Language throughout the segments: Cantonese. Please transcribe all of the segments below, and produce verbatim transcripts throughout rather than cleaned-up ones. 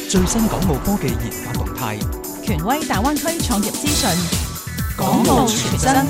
最新港澳科技研發動態， 權威大灣區創業資訊， 港澳傳真。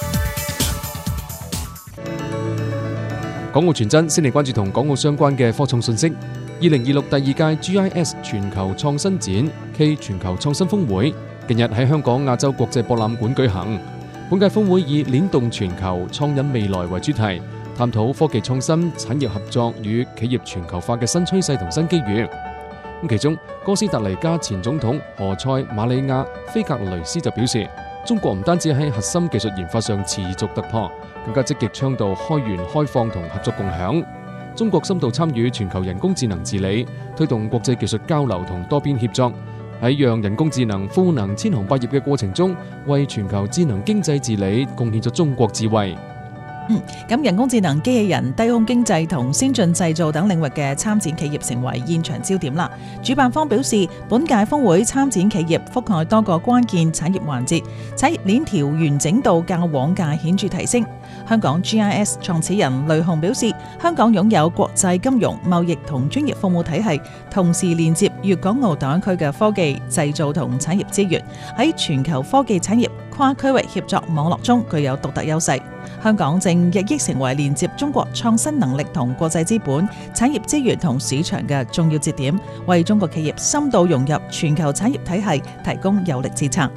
港澳傳真先嚟關注同港澳相關嘅科創信息。二零二六第二屆 G I S 全球創新展暨全球創新峰會近日喺香港亞洲國際博覽館舉行。本屆峰會以聯動全球創引未來為主題，探討科技創新、產業合作與企業全球化嘅新趨勢同新機遇。咁其中，哥斯達黎加前總統何塞馬里亞菲格雷斯就表示，中國唔單止喺核心技術研發上持續突破，更加積極倡導開源開放同合作共享。中國深度參與全球人工智能治理，推動國際技術交流同多邊協作，喺讓人工智能賦能千行百業嘅過程中，為全球智能經濟治理貢獻咗中國智慧。 嗯，咁人工智能、機器人、低空經濟同先進製造等領域嘅參展企業成為現場焦點啦。主辦方表示，本屆峰會參展企業覆蓋多個關鍵產業環節，產業鏈條完整度較往屆顯著提升。香港 G I S 創始人雷雄表示，香港擁有國際金融、貿易同專業服務體系，同時連接粵港澳大灣區嘅科技、製造同產業資源，喺全球科技產業跨區域協作網絡中具有獨特優勢。香港正日益成為連接中國創新能力同國際資本、產業資源同市場嘅重要節點，為中國企業深度融入全球產業體系提供有力支撐。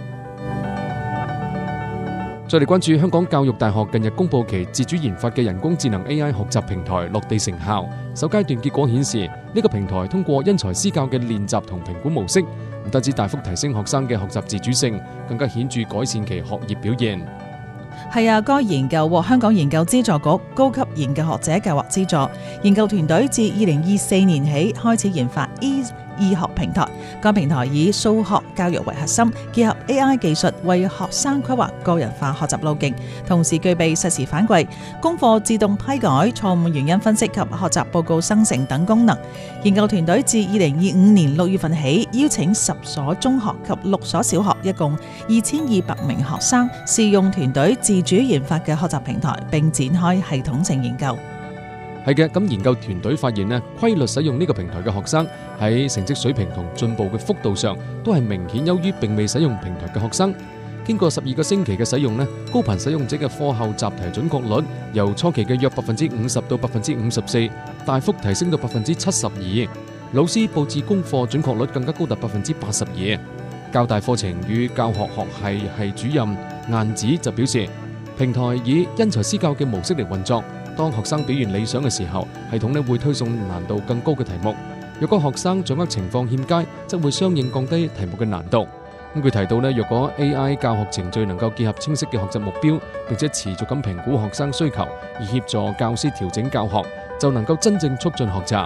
再嚟關注香港教育大學近日公布其自主研發嘅人工智能 A I 學習平台落地成效。首階段結果顯示，呢個平台通過因材施教嘅練習同評估模式，唔單止大幅提升學生嘅學習自主性，更加顯著改善其學業表現。 係啊，該研究獲香港研究資助局高級研究學者計劃資助，研究團隊自二零二四年起開始研發 E 易學平台。該平台以數學教育為核心，結合 A I 技術為學生規劃個人化學習路徑，同時具備實時反饋、功課自動批改、錯誤原因分析及學習報告生成等功能。研究團隊自二零二五年六月份起，邀請十所中學及六所小學，一共二千二百名學生試用團隊自主研發嘅學習平台，並展開系統性研究。 係嘅，咁研究團隊發現呢，規律使用呢個平台嘅學生喺成績水平同進步嘅幅度上，都係明顯優於並未使用平台嘅學生。經過十二個星期嘅使用呢，高頻使用者嘅課後習題準確率由初期嘅約百分之五十到百分之五十四，大幅提升到百分之七十二。老師佈置功課準確率更加高達百分之八十二。教大課程與教學學系系主任晏子就表示，平台以因材施教嘅模式嚟運作。當學生表現理想嘅時候，系統呢會推送難度更高嘅題目；若果學生掌握情況欠佳，則會相應降低題目嘅難度。咁佢提到呢，若果 A I 教學程序能夠結合清晰嘅學習目標，並且持續咁評估學生需求，而協助教師調整教學，就能夠真正促進學習。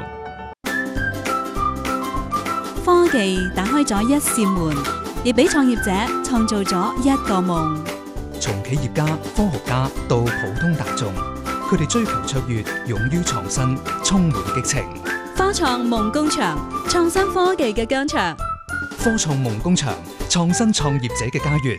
科技打開咗一扇門，亦俾創業者創造咗一個夢。 從企業家、科學家到普通大眾，佢哋追求卓越，勇於創新，充滿激情。 科創夢工場，創新科技嘅疆場。 科創夢工場，創新創業者嘅家園。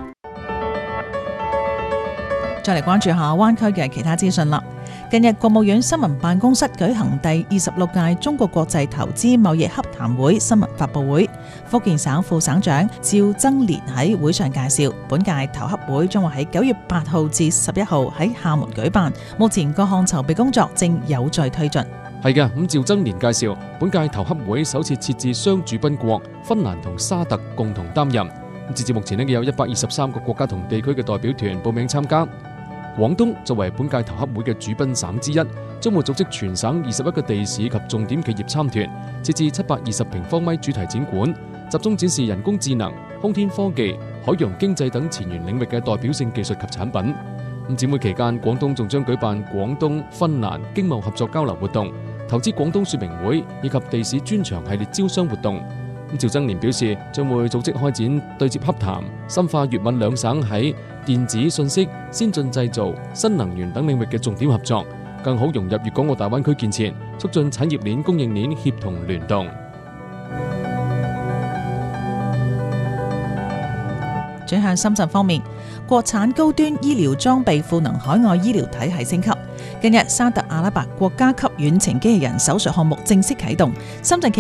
再嚟關注下灣區嘅其他資訊啦。近日，國務院新聞辦公室舉行第二十六屆中國國際投資貿易洽談會新聞發佈會。福建省副省長趙增年喺會上介紹，本屆投洽會將會喺九月八號至十一號喺廈門舉辦，目前各項籌備工作正有序推進。 係嘅，咁趙增年介紹，本屆投洽會首次設置雙主賓國，芬蘭同沙特共同擔任。截至目前呢，有一百二十三個國家同地區嘅代表團報名參加。廣東作為本屆投洽會嘅主賓省之一，將會組織全省二十一個地市及重點企業參團，設置七百二十平方米主題展館，集中展示人工智能、空天科技、海洋經濟等前沿領域嘅代表性技術及產品。咁展會期間，廣東仲將舉辦廣東芬蘭經貿合作交流活動、投資廣東說明會以及地市專場系列招商活動。趙增年表示，將會組織開展對接洽談，深化粵閩兩省喺電子信息、先進製造、新能源等領域嘅重點合作，更好融入粵港澳大灣區建設，促進產業鏈、供應鏈協同聯動。 轉向深圳方面，國產高端醫療裝備賦能海外醫療體系升級。近日，沙特阿拉伯國家級遠程機器人手術項目正式啟動，深圳企